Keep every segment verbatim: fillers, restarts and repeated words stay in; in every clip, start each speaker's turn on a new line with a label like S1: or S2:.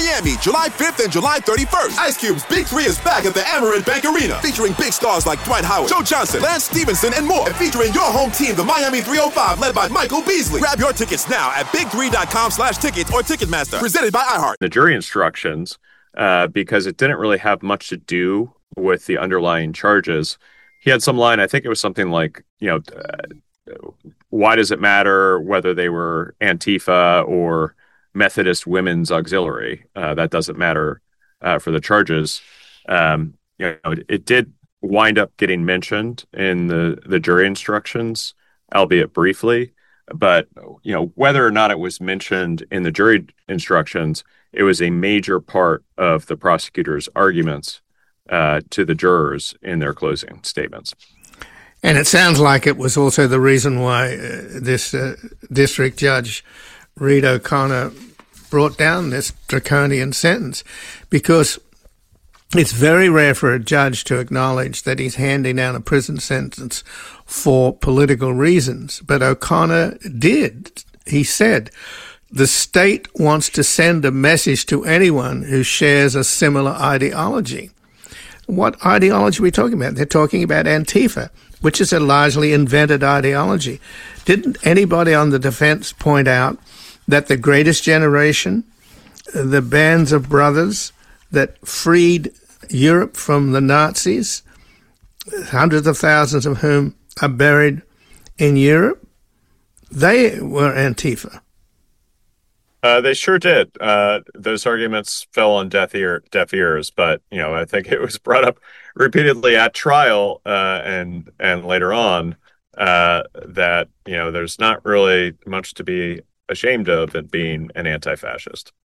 S1: Miami, July fifth and July thirty-first. Ice Cube's Big Three is back at the Amerant Bank Arena, featuring big stars like Dwight Howard, Joe Johnson, Lance Stevenson, and more. And featuring your home team, the Miami three oh five, led by Michael Beasley. Grab your tickets now at big three dot com slash tickets or Ticketmaster. Presented by iHeart.
S2: The jury instructions, uh, because it didn't really have much to do with the underlying charges. He had some line, I think it was something like, you know, uh, why does it matter whether they were Antifa or Methodist Women's Auxiliary? Uh, that doesn't matter uh, for the charges. Um, you know, it, it did wind up getting mentioned in the, the jury instructions, albeit briefly. But, you know, whether or not it was mentioned in the jury instructions, it was a major part of the prosecutor's arguments uh, to the jurors in their closing statements.
S3: And it sounds like it was also the reason why uh, this uh, district judge, Reed O'Connor, brought down this draconian sentence, because it's very rare for a judge to acknowledge that he's handing down a prison sentence for political reasons. But O'Connor did. He said, the state wants to send a message to anyone who shares a similar ideology. What ideology are we talking about? They're talking about Antifa, which is a largely invented ideology. Didn't anybody on the defense point out that the Greatest Generation, the bands of brothers that freed Europe from the Nazis, hundreds of thousands of whom are buried in Europe, they were Antifa?
S2: Uh, they sure did. Uh, those arguments fell on deaf, ear, deaf ears, but you know, I think it was brought up repeatedly at trial uh, and and later on uh, that you know there's not really much to be ashamed of in being an anti-fascist.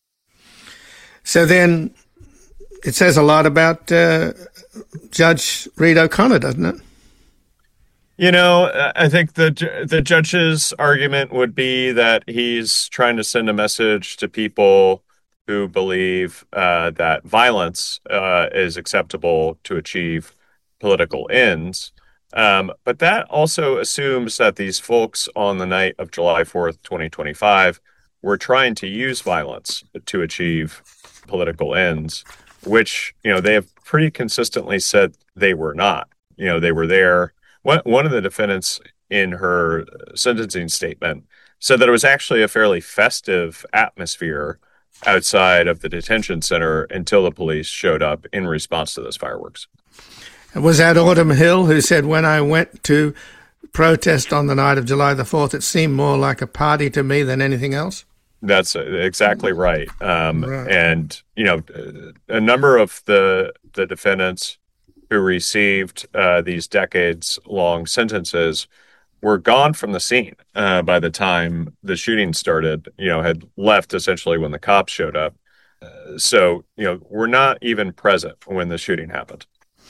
S3: So then, it says a lot about uh, Judge Reed O'Connor, doesn't it?
S2: You know, I think the the judge's argument would be that he's trying to send a message to people who believe uh, that violence uh, is acceptable to achieve political ends. Um, but that also assumes that these folks on the night of July fourth, twenty twenty-five, were trying to use violence to achieve political ends, which, you know, they have pretty consistently said they were not. You know, they were there. One, one of the defendants in her sentencing statement said that it was actually a fairly festive atmosphere outside of the detention center until the police showed up in response to those fireworks.
S3: Was that Autumn Hill who said, when I went to protest on the night of July the fourth, it seemed more like a party to me than anything else?
S2: That's exactly right. Um,
S3: right.
S2: And, you know, a number of the the defendants who received uh, these decades-long sentences were gone from the scene uh, by the time the shooting started, you know, had left essentially when the cops showed up. Uh, so, you know, we're not even present when the shooting happened.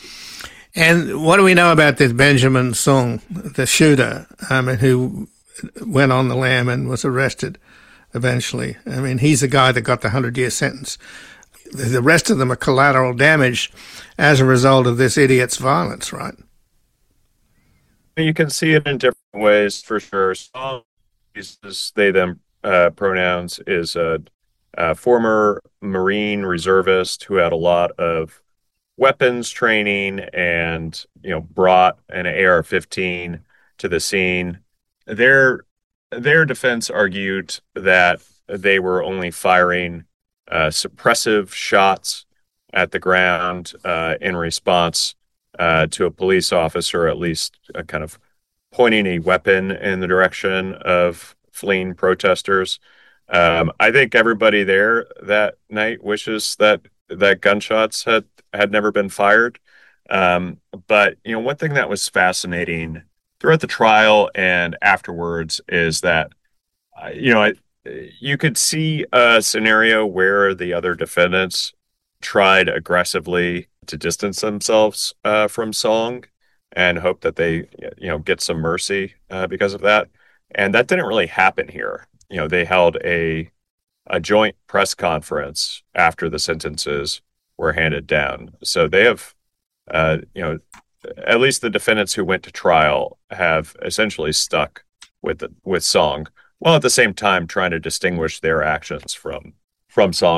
S3: And what do we know about this Benjamin Sung, the shooter, I mean, who went on the lam and was arrested eventually? I mean, he's the guy that got the hundred-year sentence. The rest of them are collateral damage as a result of this idiot's violence, right?
S2: You can see it in different ways, for sure. Song uses they, them uh, pronouns, is a, a former Marine reservist who had a lot of weapons training and, you know, brought an A R fifteen to the scene. Their, their defense argued that they were only firing uh, suppressive shots at the ground uh, in response uh, to a police officer, at least uh, kind of pointing a weapon in the direction of fleeing protesters. Um, I think everybody there that night wishes that that gunshots had, had never been fired. Um, but, you know, one thing that was fascinating throughout the trial and afterwards is that, uh, you know, it, you could see a scenario where the other defendants tried aggressively to distance themselves uh, from Song and hope that they, you know, get some mercy uh, because of that. And that didn't really happen here. You know, they held a a joint press conference after the sentences were handed down. So they have, uh, you know, at least the defendants who went to trial have essentially stuck with the, with Song, while at the same time trying to distinguish their actions from from Song.